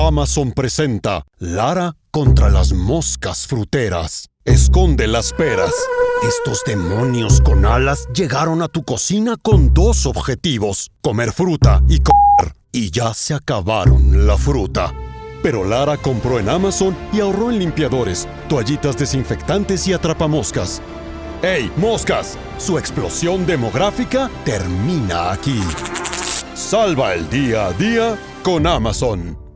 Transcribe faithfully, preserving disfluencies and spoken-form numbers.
Amazon presenta Lara contra las moscas fruteras. Esconde las peras. Estos demonios con alas llegaron a tu cocina con dos objetivos: comer fruta y comer. Y ya se acabaron la fruta. Pero Lara compró en Amazon y ahorró en limpiadores, toallitas desinfectantes y atrapamoscas. ¡Ey, moscas! Su explosión demográfica termina aquí. Salva el día a día con Amazon.